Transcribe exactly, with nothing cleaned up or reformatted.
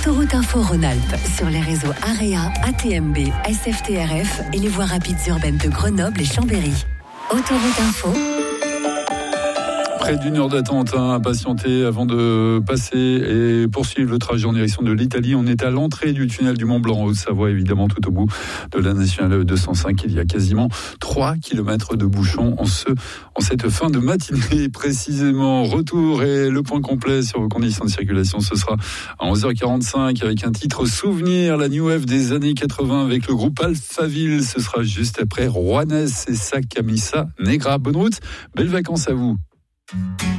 Autoroute Info Rhône-Alpes sur les réseaux AREA, A T M B, S F T R F et les voies rapides urbaines de Grenoble et Chambéry. Autoroute Info. Près d'une heure d'attente hein, à patienter avant de passer et poursuivre le trajet en direction de l'Italie. On est à l'entrée du tunnel du Mont-Blanc, en Haute-Savoie, évidemment, tout au bout de la nationale deux cent cinq. Il y a quasiment trois kilomètres de bouchons en, ce, en cette fin de matinée. Précisément, retour et le point complet sur vos conditions de circulation, ce sera à onze heures quarante-cinq avec un titre Souvenir, la New Wave des années quatre-vingts avec le groupe Alphaville. Ce sera juste après Juanes et sa Camisa Negra. Bonne route, belles vacances à vous.